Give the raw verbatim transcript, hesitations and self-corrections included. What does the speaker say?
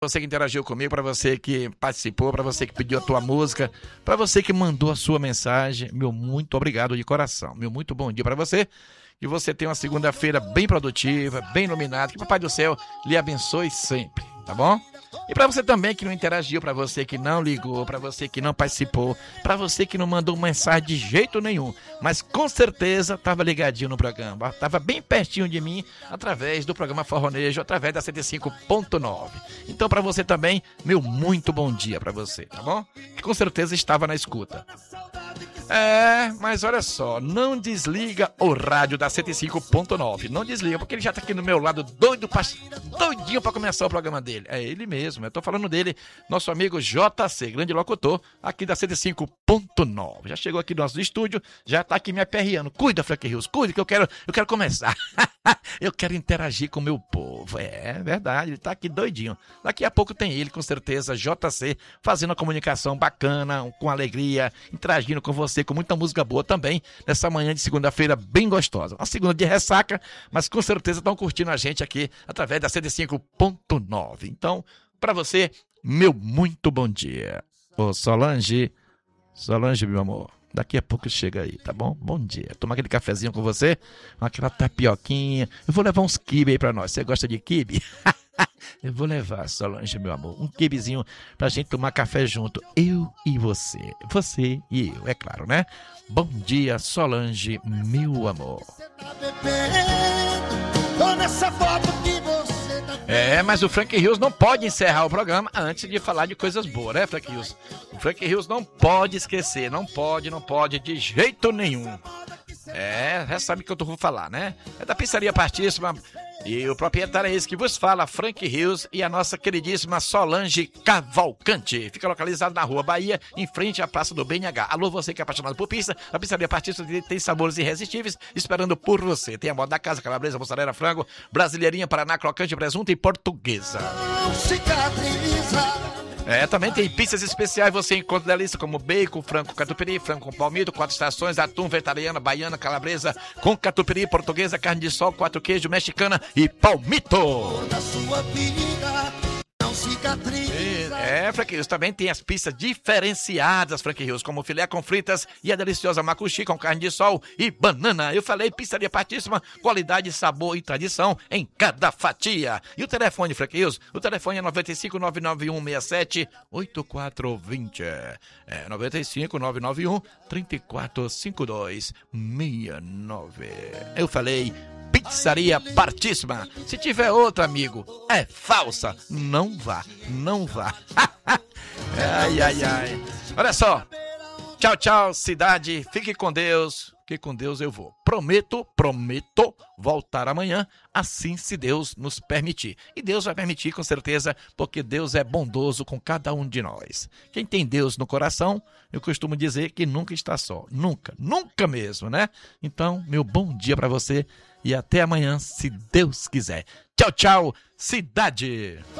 Você que interagiu comigo, para você que participou, para você que pediu a tua música, para você que mandou a sua mensagem, meu muito obrigado de coração, meu muito bom dia para você, que você tenha uma segunda-feira bem produtiva, bem iluminada, que o Papai do Céu lhe abençoe sempre, tá bom? E para você também que não interagiu, para você que não ligou, para você que não participou, para você que não mandou mensagem de jeito nenhum, mas com certeza estava ligadinho no programa, estava bem pertinho de mim através do programa Forronejo, através da cento e cinco ponto nove. Então para você também, meu muito bom dia para você, tá bom? Que com certeza estava na escuta. É, mas olha só, não desliga o rádio da cento e cinco ponto nove, não desliga, porque ele já tá aqui no meu lado, doido pra, doidinho para começar o programa dele. É ele mesmo, eu tô falando dele, nosso amigo J C, grande locutor, aqui da cento e cinco ponto nove. Já chegou aqui no nosso estúdio, já tá aqui me aperreando. Cuida, Frank Rios, cuida que eu quero, eu quero começar. Eu quero interagir com o meu povo. É verdade, ele tá aqui doidinho. Daqui a pouco tem ele, com certeza, J C, fazendo uma comunicação bacana, com alegria, interagindo com você, com muita música boa também, nessa manhã de segunda-feira bem gostosa. Uma segunda de ressaca, mas com certeza estão curtindo a gente aqui através da cento e cinco ponto nove. Então, para você, meu muito bom dia. Ô Solange, Solange, meu amor, daqui a pouco chega aí, tá bom? Bom dia. Tomar aquele cafezinho com você, aquela tapioquinha. Eu vou levar uns quibe aí pra nós. Você gosta de quibe? Eu vou levar, Solange, meu amor, um quibezinho pra gente tomar café junto. Eu e você. Você e eu, é claro, né? Bom dia, Solange, meu amor. É, mas o Frank Rios não pode encerrar o programa antes de falar de coisas boas, né, Frank Rios? O Frank Rios não pode esquecer, não pode, não pode de jeito nenhum. É, já sabe o que eu vou falar, né? É da Pizzaria Partíssima. E o proprietário é esse que vos fala, Frank Rios, e a nossa queridíssima Solange Cavalcante. Fica localizado na Rua Bahia, em frente à Praça do B N H. Alô, você que é apaixonado por pizza, a Pizzaria Partíssima tem sabores irresistíveis esperando por você. Tem a moda da casa, calabresa, mussarela, frango, brasileirinha, paraná, crocante, presunto e portuguesa. É, também tem pizzas especiais, você encontra delícia como bacon, frango com catupiry, frango com palmito, quatro estações, atum, vegetariana, baiana, calabresa com catupiry, portuguesa, carne de sol, quatro queijo, mexicana e palmito. É, Frank Rios, também tem as pizzas diferenciadas, Frank Rios, como filé com fritas e a deliciosa macuxi com carne de sol e banana. Eu falei, Pizzaria Partíssima, qualidade, sabor e tradição em cada fatia. E o telefone, Frank Rios, o telefone é nove cinco nove nove um seis sete oito quatro dois zero. É nove cinco nove nove um três quatro cinco dois seis nove. Eu falei, Pizzaria Partíssima. Se tiver outro, amigo, é falsa. Não vá, não vá. Ai, ai, ai. Olha só. Tchau, tchau, cidade. Fique com Deus. Que com Deus eu vou. Prometo, prometo voltar amanhã, assim se Deus nos permitir. E Deus vai permitir, com certeza, porque Deus é bondoso com cada um de nós. Quem tem Deus no coração, eu costumo dizer que nunca está só. Nunca, nunca mesmo, né? Então, meu bom dia para você e até amanhã, se Deus quiser. Tchau, tchau, cidade!